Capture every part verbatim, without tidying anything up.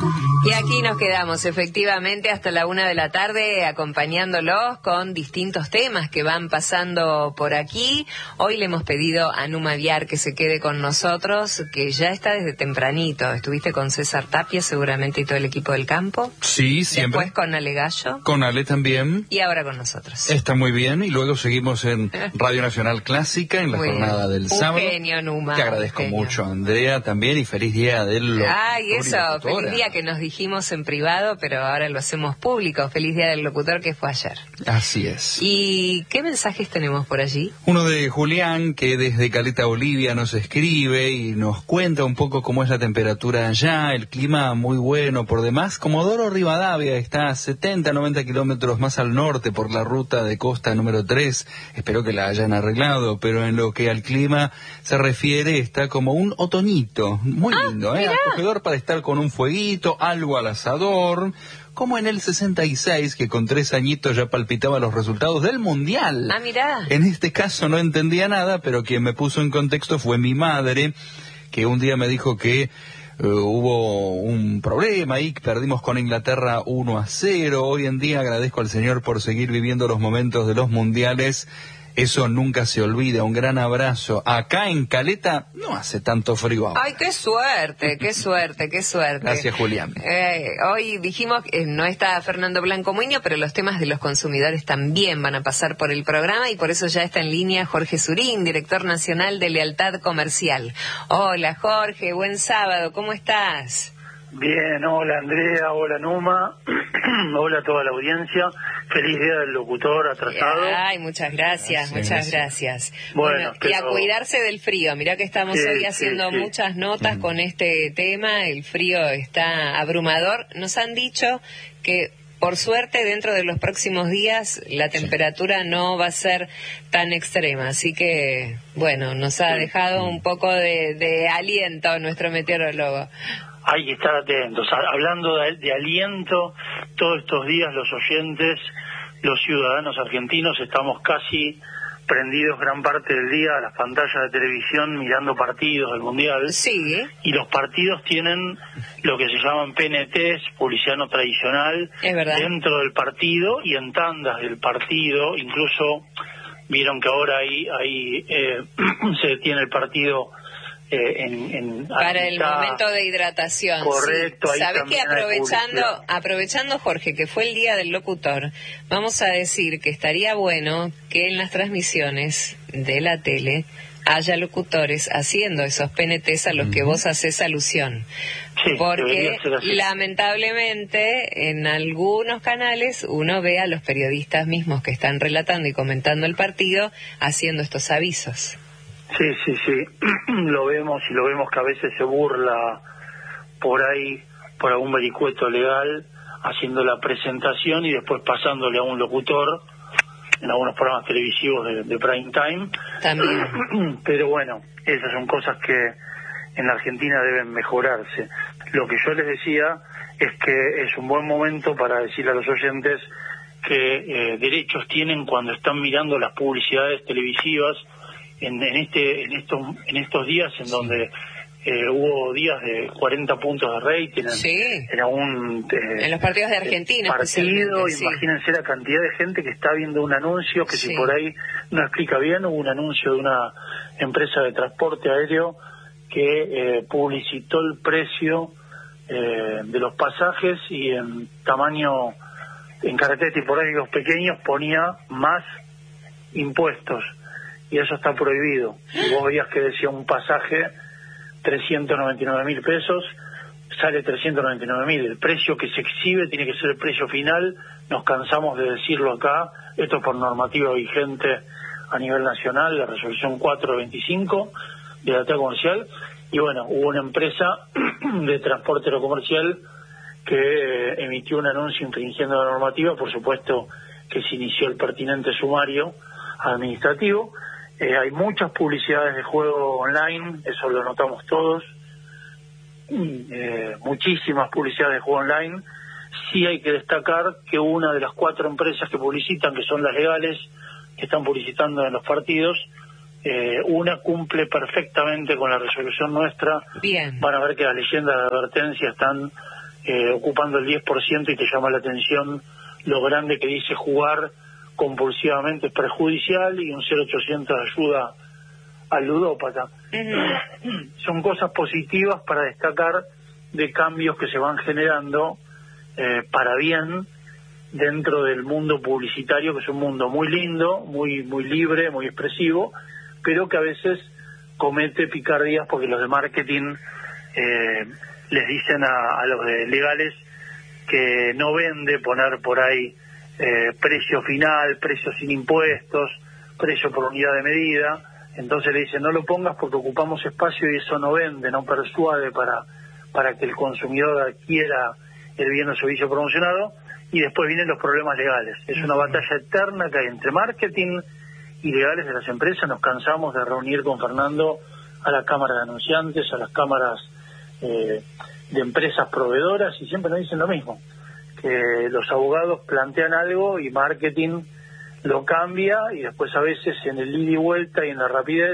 Y aquí nos quedamos efectivamente hasta la una de la tarde acompañándolos con distintos temas que van pasando por aquí. Hoy le hemos pedido a Numa Viar que se quede con nosotros, que ya está desde tempranito. Estuviste con César Tapia seguramente y todo el equipo del campo. Sí, siempre. Después con Ale Gallo. Con Ale también. Y ahora con nosotros. Está muy bien. Y luego seguimos en Radio Nacional Clásica en la muy jornada bien. del Un sábado. Genio, Numa. Te agradezco genio. mucho, Andrea, también. Y feliz día del locutor. Ay, eso. Feliz día que nos dijimos en privado, pero ahora lo hacemos público. Feliz día del locutor que fue ayer. Así es. ¿Y qué mensajes tenemos por allí? Uno de Julián, que desde Caleta Olivia nos escribe y nos cuenta un poco cómo es la temperatura allá, el clima muy bueno. Por demás, Comodoro Rivadavia está a setenta, noventa kilómetros más al norte por la ruta de costa número tres. Espero que la hayan arreglado, pero en lo que al clima se refiere está como un otoñito. Muy ah, lindo, ¿eh? Acogedor para estar con un fueguito, algo al asador, como en el sesenta y seis, que con tres añitos ya palpitaba los resultados del Mundial. Ah, mirá. En este caso no entendía nada, pero quien me puso en contexto fue mi madre, que un día me dijo que uh, hubo un problema y perdimos con Inglaterra uno a cero. Hoy en día agradezco al Señor por seguir viviendo los momentos de los mundiales. Eso nunca se olvida. Un gran abrazo. Acá en Caleta no hace tanto frío ahora. Ay, qué suerte, qué suerte, qué suerte. Gracias, Julián. Eh, hoy dijimos que no está Fernando Blanco Muñoz, pero los temas de los consumidores también van a pasar por el programa y por eso ya está en línea Jorge Surín, director nacional de Lealtad Comercial. Hola, Jorge, buen sábado, ¿cómo estás? Bien, hola Andrea, hola Numa, hola a toda la audiencia, feliz día del locutor atrasado. Ay, muchas gracias, gracias muchas gracias. Bueno, bueno pero... y a cuidarse del frío, mirá que estamos sí, hoy haciendo sí, sí. muchas notas mm. con este tema, el frío está abrumador. Nos han dicho que por suerte dentro de los próximos días la temperatura sí. no va a ser tan extrema, así que bueno, nos ha sí. dejado un poco de, de aliento nuestro meteorólogo. Hay que estar atentos. Hablando de, de aliento, todos estos días los oyentes, los ciudadanos argentinos, estamos casi prendidos gran parte del día a las pantallas de televisión mirando partidos del Mundial. Sí. Y los partidos tienen lo que se llaman P N Ts, publicidad no tradicional, es verdad. Dentro del partido y en tandas del partido. Incluso vieron que ahora ahí, ahí eh, se detiene el partido Eh, en, en para el momento de hidratación. Correcto. Sí. ¿Sabés que aprovechando, aprovechando, Jorge, que fue el día del locutor, vamos a decir que estaría bueno que en las transmisiones de la tele haya locutores haciendo esos P N Ts a los uh-huh. que vos haces alusión? Sí, porque lamentablemente en algunos canales uno ve a los periodistas mismos que están relatando y comentando el partido haciendo estos avisos. Sí, sí, sí, lo vemos y lo vemos que a veces se burla por ahí, por algún vericueto legal, haciendo la presentación y después pasándole a un locutor en algunos programas televisivos de, de prime time. También. Pero bueno, esas son cosas que en la Argentina deben mejorarse. Lo que yo les decía es que es un buen momento para decirle a los oyentes que eh, derechos tienen cuando están mirando las publicidades televisivas En, en este en estos en estos días en donde eh, hubo días de cuarenta puntos de rating en, sí. en algún eh, en los partidos de Argentina partido, sí. Imagínense la cantidad de gente que está viendo un anuncio que sí. Si por ahí no explica bien, hubo un anuncio de una empresa de transporte aéreo que eh, publicitó el precio eh, de los pasajes y en tamaño, en caracteres tipográficos pequeños ponía más impuestos. Y eso está prohibido. Si vos veías que decía un pasaje trescientos noventa y nueve mil pesos, sale trescientos noventa y nueve mil. El precio que se exhibe tiene que ser el precio final. Nos cansamos de decirlo acá. Esto es por normativa vigente a nivel nacional, la resolución cuatrocientos veinticinco de la T A comercial. Y bueno, hubo una empresa de transporte aerocomercial que eh, emitió un anuncio infringiendo la normativa. Por supuesto que se inició el pertinente sumario administrativo. Eh, hay muchas publicidades de juego online, eso lo notamos todos, eh, muchísimas publicidades de juego online. Sí hay que destacar que una de las cuatro empresas que publicitan, que son las legales, que están publicitando en los partidos, eh, una cumple perfectamente con la resolución nuestra. Bien. Van a ver que las leyendas de advertencia están eh, ocupando el diez por ciento y te llama la atención lo grande que dice jugar compulsivamente es perjudicial y un cero ochocientos ayuda al ludópata. Uh-huh. Son cosas positivas para destacar de cambios que se van generando eh, para bien dentro del mundo publicitario, que es un mundo muy lindo, muy muy libre, muy expresivo, pero que a veces comete picardías porque los de marketing eh, les dicen a, a los de legales que no vende poner por ahí eh, precio final, precio sin impuestos, precio por unidad de medida. Entonces le dicen no lo pongas porque ocupamos espacio y eso no vende, no persuade para, para que el consumidor adquiera el bien o servicio promocionado. Y después vienen los problemas legales. Es una batalla eterna que hay entre marketing y legales de las empresas. Nos cansamos de reunir con Fernando a la Cámara de Anunciantes, a las cámaras eh, de empresas proveedoras, y siempre nos dicen lo mismo, que los abogados plantean algo y marketing lo cambia, y después a veces en el ida y vuelta y en la rapidez,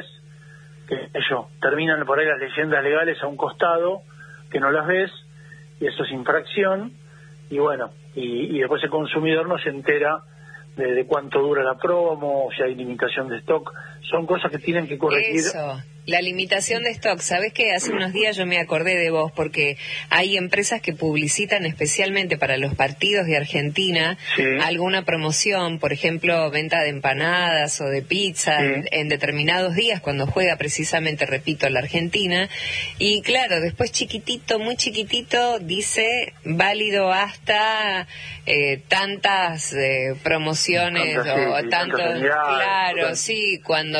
que ellos terminan por ahí las leyendas legales a un costado, que no las ves, y eso es infracción, y bueno, y, y después el consumidor no se entera de, de cuánto dura la promo, si hay limitación de stock. Son cosas que tienen que corregir. Eso, la limitación de stock. ¿Sabés qué? Hace unos días yo me acordé de vos porque hay empresas que publicitan especialmente para los partidos de Argentina sí. alguna promoción, por ejemplo, venta de empanadas o de pizza sí. en, en determinados días cuando juega precisamente, repito, la Argentina. Y claro, después chiquitito, muy chiquitito, dice válido hasta eh, tantas eh, promociones tantas, o sí, tantos, claro, tantas. sí, cuando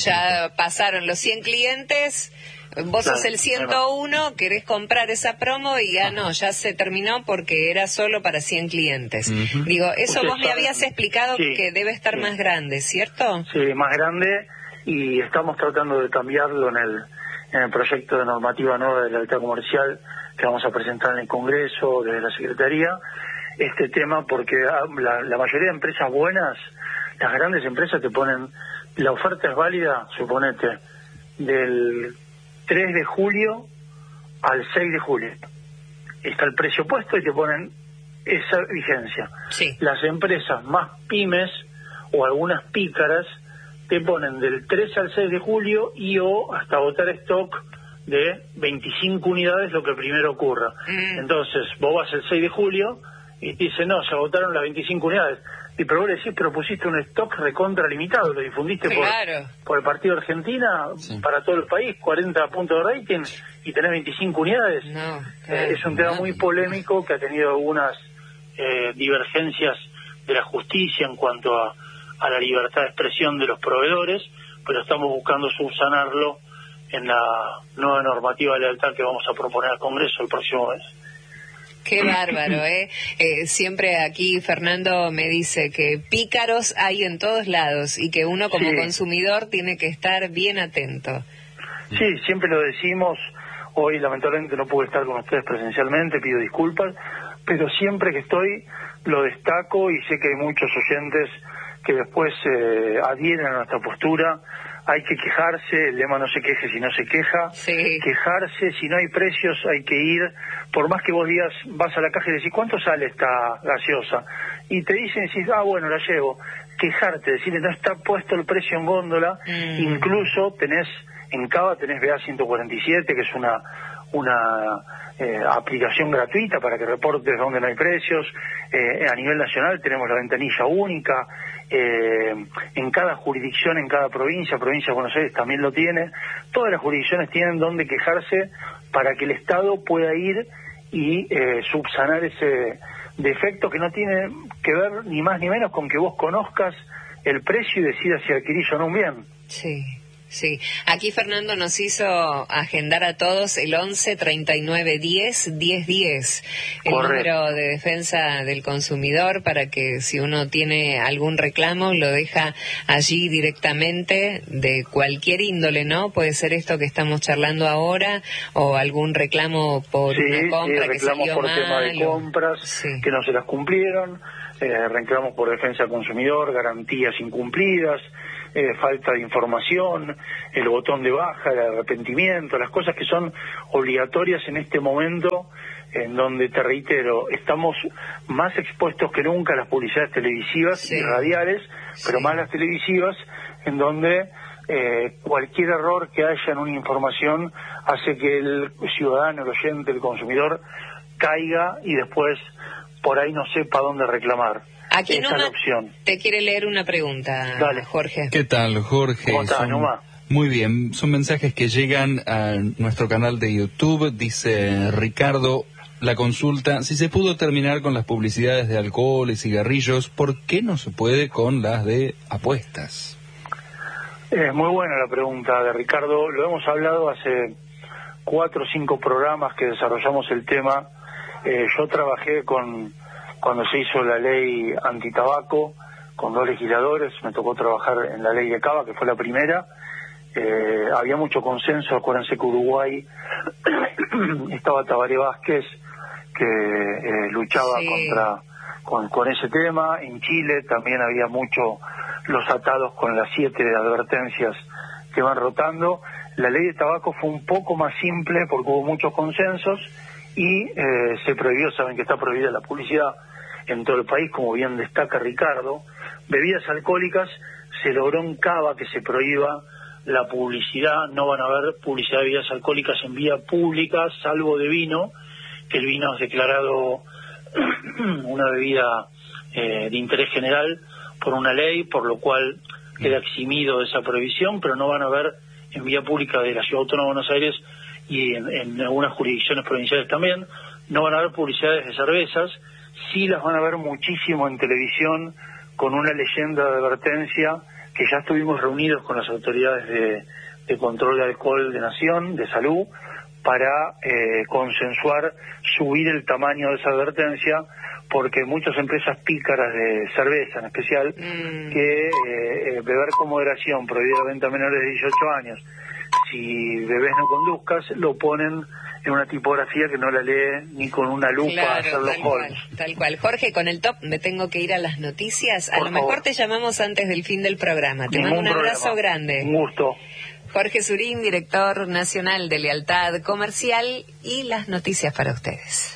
ya pasaron los cien clientes, vos claro, sos el ciento uno, querés comprar esa promo y ya no, ya se terminó porque era solo para cien clientes. Uh-huh. Digo, eso Usted vos me habías explicado sí, que debe estar sí. más grande, ¿cierto? Sí, más grande, y estamos tratando de cambiarlo en el, en el proyecto de normativa nueva de la lealtad comercial que vamos a presentar en el Congreso, desde la Secretaría, este tema, porque la, la mayoría de empresas buenas, las grandes empresas te ponen, la oferta es válida, suponete, del tres de julio al seis de julio. Está el precio puesto y te ponen esa vigencia. Sí. Las empresas más pymes o algunas pícaras te ponen del tres al seis de julio y o hasta agotar stock de veinticinco unidades, lo que primero ocurra. Mm. Entonces, vos vas el seis de julio y te dicen, no, se agotaron las veinticinco unidades. Y pero vos le decís, pero pusiste un stock recontra limitado, lo difundiste claro. por, por el partido de Argentina sí. para todo el país, cuarenta puntos de rating y tenés veinticinco unidades. No, claro, eh, es un tema muy polémico que ha tenido algunas eh, divergencias de la justicia en cuanto a, a la libertad de expresión de los proveedores, pero estamos buscando subsanarlo en la nueva normativa de lealtad que vamos a proponer al Congreso el próximo mes. Qué bárbaro, ¿eh? ¿eh? Siempre aquí Fernando me dice que pícaros hay en todos lados y que uno como sí. consumidor tiene que estar bien atento. Sí, siempre lo decimos. Hoy lamentablemente no pude estar con ustedes presencialmente, pido disculpas, pero siempre que estoy lo destaco y sé que hay muchos oyentes que después eh, adhieren a nuestra postura. Hay que quejarse, el lema no se queje si no se queja, sí. quejarse, si no hay precios hay que ir, por más que vos digas, vas a la caja y decís, ¿cuánto sale esta gaseosa? Y te dicen, decís, ah, bueno, la llevo. Quejarte, decirle, no está puesto el precio en góndola, mm. incluso tenés, en Cava tenés B A ciento cuarenta y siete, que es una una eh, aplicación gratuita para que reportes donde no hay precios. Eh, a nivel nacional tenemos la ventanilla única, eh, en cada jurisdicción, en cada provincia, provincia de Buenos Aires también lo tiene, todas las jurisdicciones tienen donde quejarse para que el Estado pueda ir y eh, subsanar ese defecto que no tiene que ver ni más ni menos con que vos conozcas el precio y decidas si adquirís o no un bien. Sí. Sí, aquí Fernando nos hizo agendar a todos el once treinta y nueve diez diez diez, el Correcto. número de defensa del consumidor, para que si uno tiene algún reclamo lo deja allí directamente, de cualquier índole, ¿no? Puede ser esto que estamos charlando ahora o algún reclamo por sí, una compra sí, que salió por mal. Tema de compras sí. que no se las cumplieron, eh, reclamos por defensa del consumidor, garantías incumplidas. Eh, falta de información, el botón de baja, el arrepentimiento, las cosas que son obligatorias en este momento en donde, te reitero, estamos más expuestos que nunca a las publicidades televisivas sí. y radiales, pero sí. más las televisivas, en donde eh, cualquier error que haya en una información hace que el ciudadano, el oyente, el consumidor caiga y después por ahí no sepa dónde reclamar. Aquí Esa Numa es la opción. Te quiere leer una pregunta, Dale. Jorge. ¿Qué tal, Jorge? ¿Cómo estás, Son... Numa? Muy bien, son mensajes que llegan a nuestro canal de YouTube. Dice Ricardo, la consulta, si se pudo terminar con las publicidades de alcohol y cigarrillos, ¿por qué no se puede con las de apuestas? Es muy buena la pregunta de Ricardo. Lo hemos hablado hace cuatro o cinco programas que desarrollamos el tema. Eh, yo trabajé con cuando se hizo la ley antitabaco con dos legisladores. Me tocó trabajar en la ley de Cava, que fue la primera. Eh, había mucho consenso. Acuérdense que Uruguay estaba Tabaré Vázquez, que eh, luchaba sí. contra con, con ese tema. En Chile también había mucho los atados con las siete advertencias que van rotando. La ley de tabaco fue un poco más simple porque hubo muchos consensos y eh, se prohibió, saben que está prohibida la publicidad en todo el país, como bien destaca Ricardo. Bebidas alcohólicas, se logró en Cava que se prohíba la publicidad, no van a haber publicidad de bebidas alcohólicas en vía pública, salvo de vino, que el vino es declarado una bebida eh, de interés general por una ley, por lo cual queda eximido de esa prohibición, pero no van a haber en vía pública de la Ciudad Autónoma de Buenos Aires y en, en algunas jurisdicciones provinciales también, no van a haber publicidades de cervezas, sí las van a ver muchísimo en televisión con una leyenda de advertencia que ya estuvimos reunidos con las autoridades de, de control de alcohol de Nación, de Salud, para eh, consensuar subir el tamaño de esa advertencia, porque muchas empresas pícaras de cerveza en especial, mm. que eh, beber con moderación, prohibida la venta a menores de dieciocho años, si bebés no conduzcas, lo ponen en una tipografía que no la lee ni con una lupa claro, a Sherlock tal Holmes. Cual, tal cual. Jorge, con el top me tengo que ir a las noticias. A Por lo favor. Mejor te llamamos antes del fin del programa. Te Ningún mando un abrazo problema. grande. Un gusto. Jorge Surín, director nacional de Lealtad Comercial, y las noticias para ustedes.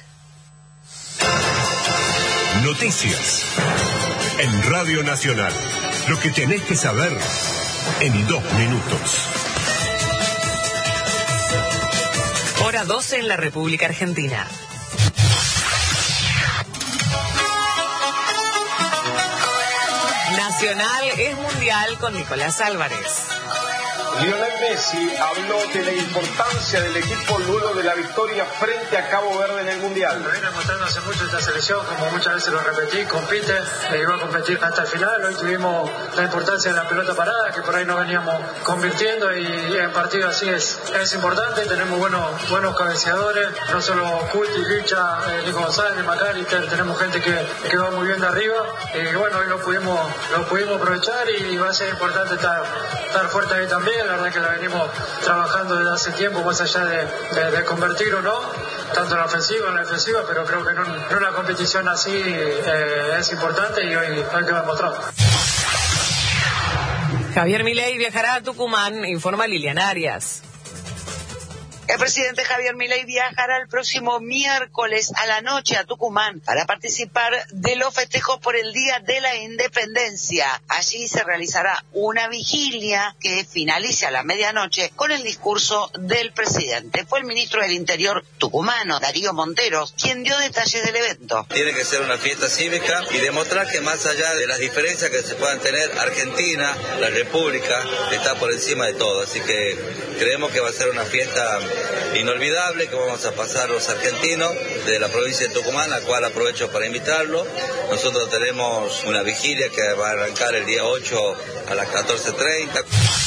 Noticias en Radio Nacional. Lo que tenés que saber en dos minutos. Hora doce en la República Argentina. Nacional es mundial con Nicolás Álvarez. Lionel Messi habló de la importancia del equipo luego de la victoria frente a Cabo Verde en el Mundial. Lo viene mostrando hace mucho esta selección, como muchas veces lo repetí, compite, e iba a competir hasta el final. Hoy tuvimos la importancia de la pelota parada, que por ahí no veníamos convirtiendo, y, y en partido así es, es importante. Tenemos buenos buenos cabeceadores, no solo Cuti, Licha, eh, Nico González, McAllister, tenemos gente que, que va muy bien de arriba, y bueno, hoy lo pudimos, lo pudimos aprovechar, y va a ser importante estar, estar fuerte ahí también. La verdad que la venimos trabajando desde hace tiempo, más allá de, de, de convertir o no, tanto en la ofensiva como en la defensiva, pero creo que en, un, en una competición así eh, es importante, y hoy, hoy quedó demostrado. Javier Milei viajará a Tucumán, informa Lilian Arias. El presidente Javier Milei viajará el próximo miércoles a la noche a Tucumán para participar de los festejos por el Día de la Independencia. Allí se realizará una vigilia que finalice a la medianoche con el discurso del presidente. Fue el ministro del Interior tucumano, Darío Monteros, quien dio detalles del evento. Tiene que ser una fiesta cívica y demostrar que más allá de las diferencias que se puedan tener, Argentina, la República, está por encima de todo. Así que creemos que va a ser una fiesta inolvidable que vamos a pasar los argentinos de la provincia de Tucumán, a la cual aprovecho para invitarlo. Nosotros tenemos una vigilia que va a arrancar el día ocho a las catorce treinta.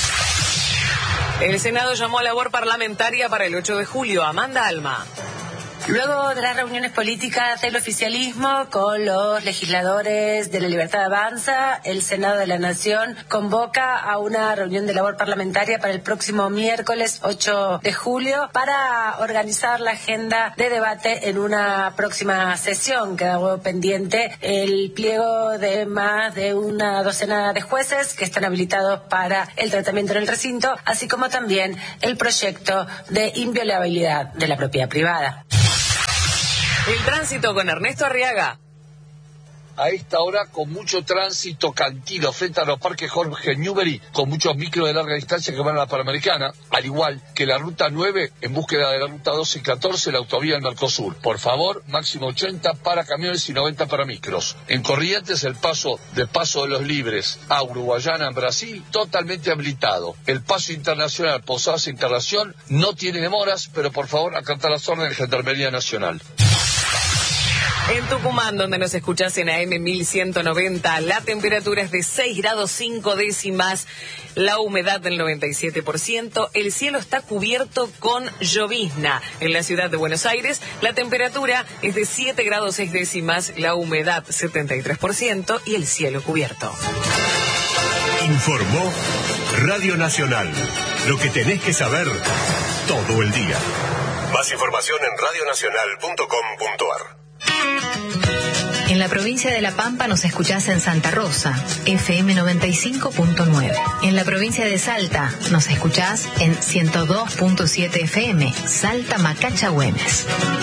El Senado llamó a labor parlamentaria para el ocho de julio. Amanda Alma. Luego de las reuniones políticas del oficialismo con los legisladores de la Libertad Avanza, el Senado de la Nación convoca a una reunión de labor parlamentaria para el próximo miércoles ocho de julio para organizar la agenda de debate en una próxima sesión. Quedó pendiente el pliego de más de una docena de jueces que están habilitados para el tratamiento en el recinto, así como también el proyecto de inviolabilidad de la propiedad privada. El tránsito con Ernesto Arriaga. A esta hora con mucho tránsito tranquilo frente a los parques Jorge Newbery, con muchos micros de larga distancia que van a la Panamericana, al igual que la ruta nueve en búsqueda de la ruta doce y catorce, la autovía del Mercosur. Por favor, máximo ochenta para camiones y noventa para micros. En Corrientes, el paso de Paso de los Libres a Uruguayana en Brasil, totalmente habilitado. El paso internacional Posadas Encarnación no tiene demoras, pero por favor acatar las órdenes de Gendarmería Nacional. En Tucumán, donde nos escuchás en A M mil ciento noventa, la temperatura es de seis grados cinco décimas, la humedad del noventa y siete por ciento, el cielo está cubierto con llovizna. En la ciudad de Buenos Aires, la temperatura es de siete grados seis décimas, la humedad setenta y tres por ciento y el cielo cubierto. Informó Radio Nacional. Lo que tenés que saber todo el día. Más información en radio nacional punto com punto a r. En la provincia de La Pampa nos escuchás en Santa Rosa, F M noventa y cinco punto nueve. En la provincia de Salta nos escuchás en ciento dos punto siete F M, Salta Macacha Güemes.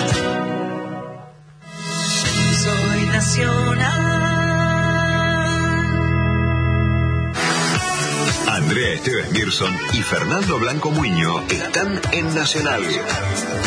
Soy nacional. Andrea Esteves Mirson y Fernando Blanco Muño están en Nacional.